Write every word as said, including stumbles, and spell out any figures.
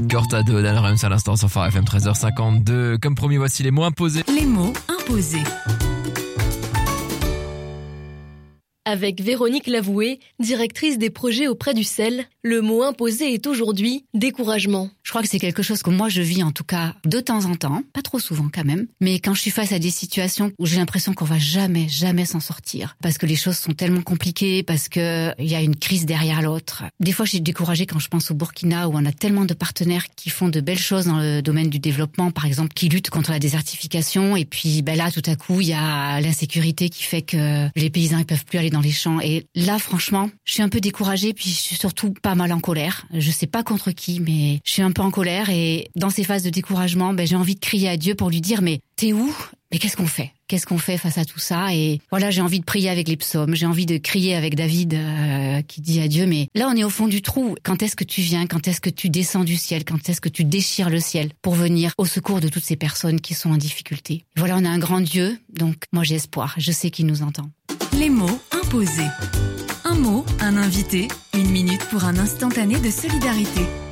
Cortado, Dan Rams à l'instant sur Phare F M, treize heures cinquante-deux. Comme promis, voici les mots imposés. Les mots imposés. Avec Véronique Lavoué, directrice des projets auprès du C E L, le mot imposé est aujourd'hui découragement. Je crois que c'est quelque chose que moi je vis en tout cas de temps en temps, pas trop souvent quand même, mais quand je suis face à des situations où j'ai l'impression qu'on va jamais, jamais s'en sortir, parce que les choses sont tellement compliquées, parce que il y a une crise derrière l'autre. Des fois je suis découragée quand je pense au Burkina où on a tellement de partenaires qui font de belles choses dans le domaine du développement, par exemple qui luttent contre la désertification, et puis ben là tout à coup il y a l'insécurité qui fait que les paysans ils peuvent plus aller dans les champs, et là franchement je suis un peu découragée, puis je suis surtout pas mal en colère. Je sais pas contre qui, mais je suis un peu en colère, et dans ces phases de découragement, ben j'ai envie de crier à Dieu pour lui dire mais t'es où ? Mais qu'est-ce qu'on fait ? Qu'est-ce qu'on fait face à tout ça ? Et voilà, j'ai envie de prier avec les psaumes, j'ai envie de crier avec David euh, qui dit à Dieu mais là on est au fond du trou. Quand est-ce que tu viens ? Quand est-ce que tu descends du ciel ? Quand est-ce que tu déchires le ciel pour venir au secours de toutes ces personnes qui sont en difficulté ? Voilà, on a un grand Dieu, donc moi j'ai espoir, je sais qu'il nous entend. Les mots imposés. Un mot, un invité, une minute pour un instantané de solidarité.